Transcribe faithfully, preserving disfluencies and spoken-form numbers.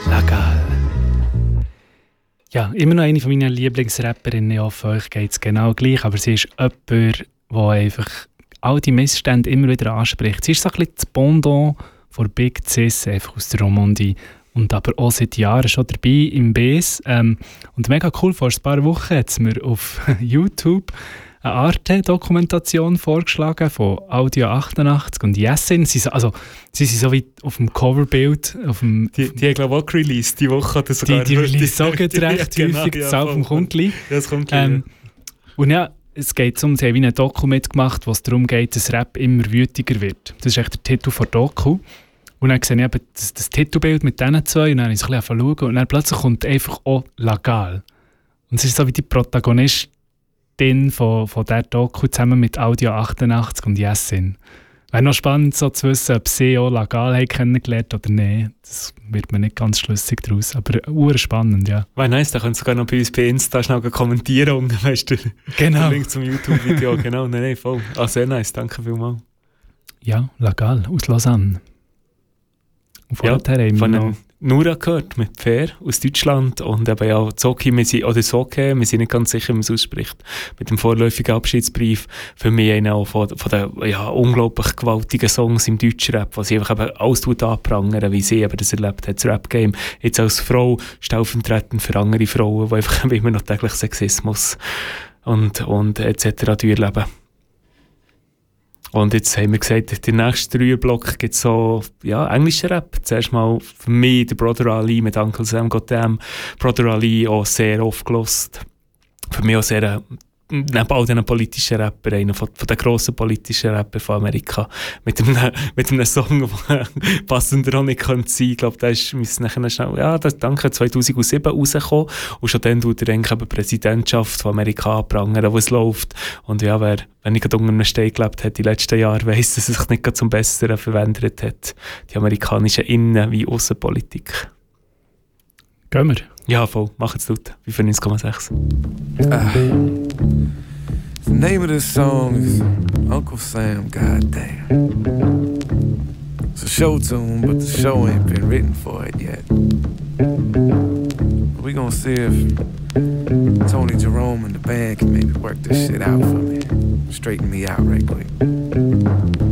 Lagal. Ja, immer noch eine von meinen Lieblingsrapperinnen. Ich hoffe, euch geht es genau gleich. Aber sie ist jemand, der einfach all die Missstände immer wieder anspricht. Sie ist so ein bisschen das Pendant von Big Sis, einfach aus der Romandie. Und aber auch seit Jahren schon dabei im B S. Ähm, und mega cool, vor ein paar Wochen hat es mir auf YouTube eine Arte-Dokumentation vorgeschlagen von Audio achtundachtzig und Jessin. Sie, also, sie sind so wie auf dem Coverbild. Auf dem, die die haben, glaube ich, auch released, die Woche. Oder sogar die die release so recht ja, häufig, genau, das ja, Album kommt gleich. Ja, das kommt gleich. Ähm, und ja, es geht um, sie haben wie ein Doku mitgemacht, wo es darum geht, dass Rap immer wütiger wird. Das ist echt der Titel der Doku. Und dann sehe ich eben das, das Titelbild mit diesen zwei und dann habe ich so ein bisschen schauen und dann plötzlich kommt einfach auch Lagal. Und es ist so wie die Protagonistin von, von dieser Doku zusammen mit Audio achtundachtzig und Jessin. Wäre noch spannend so zu wissen, ob sie auch Lagal haben kennengelernt oder nicht. Das wird mir nicht ganz schlüssig daraus, aber uh, spannend, ja. Wäre nice, da könnt ihr sogar noch bei uns bei Insta schnell kommentieren und weißt du, genau. Den Link zum YouTube-Video, genau, nein, nein, voll. Ah, sehr nice, danke vielmals. Ja, Lagal aus Lausanne. Ja, von einem Nura gehört, mit Fair aus Deutschland und eben ja, Zoki, wir sind, oder Zoke, wir sind nicht ganz sicher, wie man es ausspricht, mit dem vorläufigen Abschiedsbrief, für mich einer auch von, von den ja, unglaublich gewaltigen Songs im Deutschrap, wo sie einfach eben alles anprangern, wie sie eben das erlebt hat, das Rap-Game, jetzt als Frau stellvertretend für andere Frauen, die einfach immer noch täglich Sexismus und, und et cetera erleben. Und jetzt haben wir gesagt, den nächsten Dreierblock gibt es so, ja, englischen Rap. Zuerst mal für mich der Brother Ali mit Uncle Sam Goddamn. Brother Ali auch sehr oft gelost. Für mich auch sehr, neben all diesen politischen Rappern, einer von, von den grossen politischen Rappern von Amerika. Mit einem, mit einem Song, der passender auch nicht könnte sein. Ich glaube, der ist, müssen nachher schnell, ja, das, danke, zweitausendsieben rausgekommen. Und schon dann tut er eigentlich eben die Präsidentschaft von Amerika anprangern, wo es läuft. Und ja, wer, wenn ich gerade unter einem Stein gelebt habe die letzten Jahre, weiss, dass es sich nicht zum Besseren verwendet hat. Die amerikanische Innen- wie Aussenpolitik. Gehen wir? Ja, voll. Macht's gut. Wie für neunzig Komma sechs. Uh, the name of this song is Uncle Sam Goddamn. It's a show tune, but the show ain't been written for it yet. But we gonna see if Tony Jerome and the band can maybe work this shit out for me. Straighten me out right quick.